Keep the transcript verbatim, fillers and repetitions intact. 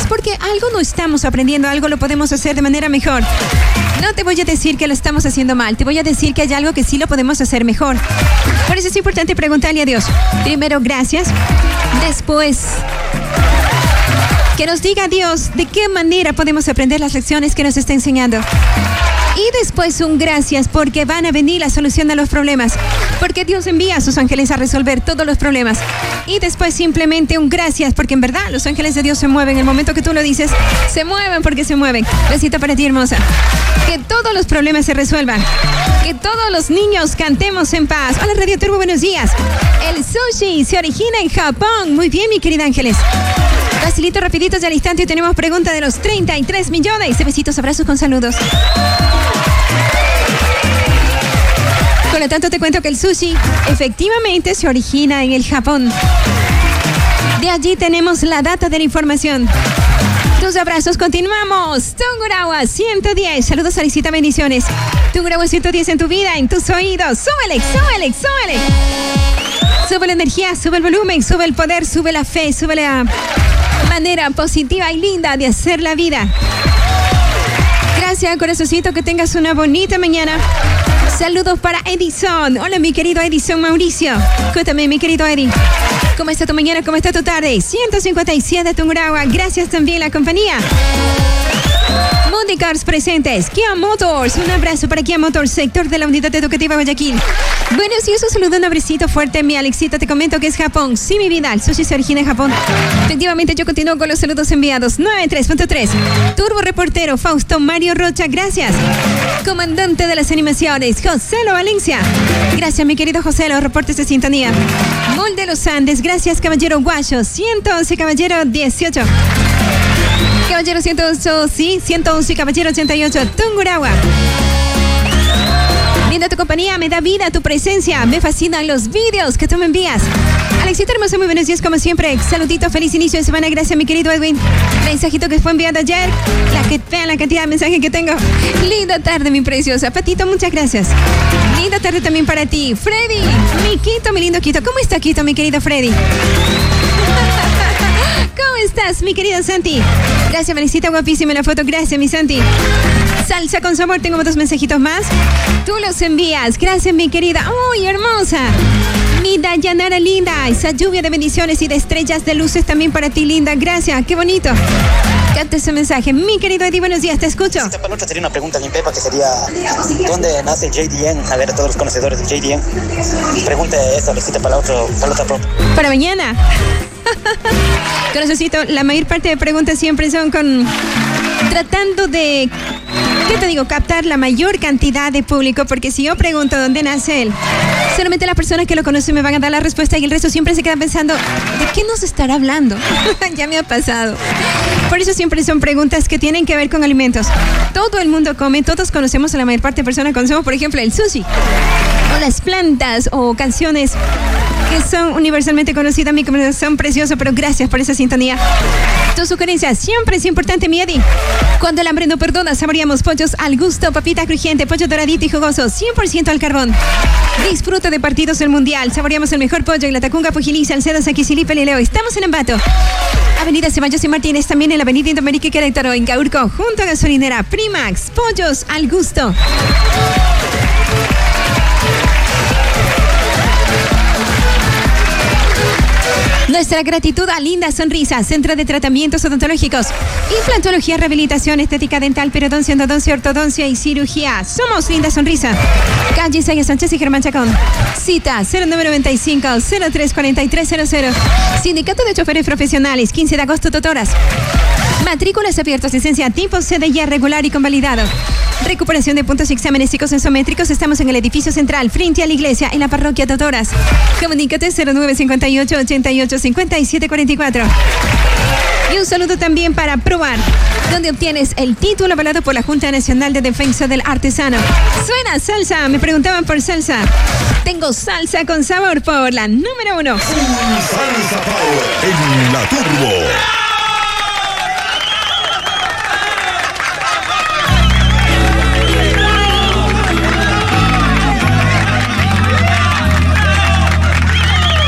porque algo no estamos aprendiendo, algo lo podemos hacer de manera mejor. No te voy a decir que lo estamos haciendo mal, te voy a decir que hay algo que sí lo podemos hacer mejor. Por eso es importante preguntarle a Dios. Primero, gracias. Después, que nos diga Dios de qué manera podemos aprender las lecciones que nos está enseñando. Y después un gracias porque van a venir la solución a los problemas. Porque Dios envía a sus ángeles a resolver todos los problemas. Y después simplemente un gracias porque en verdad los ángeles de Dios se mueven. En el momento que tú lo dices, se mueven porque se mueven. Besito para ti, hermosa. Que todos los problemas se resuelvan. Que todos los niños cantemos en paz. Hola, Radio Turbo, buenos días. El sushi se origina en Japón. Muy bien, mi querida Ángeles. Facilito, rapidito, ya al instante tenemos pregunta de los treinta y tres millones. Besitos, abrazos con saludos. Por lo tanto, te cuento que el sushi efectivamente se origina en el Japón. De allí tenemos la data de la información. Tus abrazos, continuamos. Tungurahua ciento diez. Saludos, Alicita, bendiciones. Tungurahua ciento diez en tu vida, en tus oídos. Súbele, súbele, súbele. Sube la energía, sube el volumen, sube el poder, sube la fe, sube la manera positiva y linda de hacer la vida. Gracias, corazoncito, que tengas una bonita mañana. Saludos para Edison. Hola, mi querido Edison Mauricio. Cuéntame, mi querido Eddie. ¿Cómo está tu mañana? ¿Cómo está tu tarde? ciento cincuenta y siete Tungurahua. Gracias también la compañía. Mundi Cars presentes. Kia Motors. Un abrazo para Kia Motors, sector de la Unidad Educativa Guayaquil. Bueno, si eso saludo, un abracito fuerte. Mi Alexita, te comento que es Japón. Sí, mi vida, el sushi se origina en Japón. Efectivamente, yo continúo con los saludos enviados. noventa y tres punto tres. Turbo Reportero Fausto Mario Rocha, gracias. Comandante de las animaciones, Joselo Valencia. Gracias, mi querido Joselo, reportes de sintonía. Mol de los Andes, gracias, Caballero Guayo. ciento once, Caballero dieciocho. Caballero ciento ocho, sí, ciento once, Caballero ochenta y ocho, Tungurahua. Linda tu compañía, me da vida tu presencia, me fascinan los vídeos que tú me envías. Alexita hermosa, muy buenos días como siempre. Saludito, feliz inicio de semana, gracias mi querido Edwin. Mensajito que fue enviado ayer, la que vean la cantidad de mensajes que tengo. Linda tarde, mi preciosa. Patito, muchas gracias. Linda tarde también para ti. Freddy, mi Quito, mi lindo Quito. ¿Cómo está Quito, mi querido Freddy? ¿Cómo estás, mi querido Santi? Gracias, Felicita, guapísima la foto. Gracias, mi Santi. Salsa con sabor, tengo dos mensajitos más. Tú los envías. Gracias, mi querida. ¡Uy, hermosa! Mi Dayanara linda. Esa lluvia de bendiciones y de estrellas de luces también para ti, linda. Gracias, qué bonito. Canta ese mensaje. Mi querido Eddie, buenos días, te escucho. Para el otro sería una pregunta bien pepa, que sería ¿dónde nace J D N? A ver, a todos los conocedores de J D N. Pregunta esa, necesita para la otra, para la otra pro. Para mañana. Corazoncito, la mayor parte de preguntas siempre son con... tratando de... ¿qué te digo? Captar la mayor cantidad de público, porque si yo pregunto dónde nace él, solamente las personas que lo conocen me van a dar la respuesta y el resto siempre se queda pensando, ¿de qué nos estará hablando? Ya me ha pasado. Por eso siempre son preguntas que tienen que ver con alimentos. Todo el mundo come, todos conocemos, a la mayor parte de personas conocemos, por ejemplo, el sushi, o las plantas, o canciones que son universalmente conocidas. Mi comunicación preciosa, pero gracias por esa sintonía. Tu sugerencia siempre es importante, mi Eddie. Cuando el hambre no perdona, saboreamos pollos al gusto, papita crujiente, pollo doradito y jugoso, cien por ciento al carbón. Disfruta de partidos del Mundial. Saboreamos el mejor pollo en la Tacunga, Pujilí, Salcedo, Saquicilí, Leo. Estamos en Ambato. Avenida Ceballos y Martínez, también en la Avenida Indoamérica y Querétaro, en Caurco, junto a Gasolinera Primax. Pollos al gusto. Nuestra gratitud a Linda Sonrisa, Centro de Tratamientos Odontológicos, Implantología, Rehabilitación, Estética Dental, Periodoncia, Endodoncia, Ortodoncia y Cirugía. Somos Linda Sonrisa. Calle Saya Sánchez y Germán Chacón. Cita cero nueve nueve cinco, cero tres cuatro tres cero cero. Sindicato de Choferes Profesionales, quince de agosto, Totoras. Matrículas abiertas, licencia tipo C D ya regular y convalidado. Recuperación de puntos y exámenes psicosensométricos. Estamos en el edificio central, frente a la iglesia, en la parroquia Totoras. Comunícate cero nueve cinco ocho, ochenta y ocho, cincuenta y siete cuarenta y cuatro. Y un saludo también para Probar, donde obtienes el título avalado por la Junta Nacional de Defensa del Artesano. Suena salsa, me preguntaban por salsa. Tengo salsa con sabor por la número uno. Salsa Power en la Turbo.